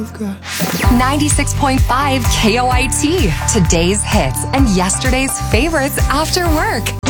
96.5 KOIT. Today's hits and yesterday's favorites after work.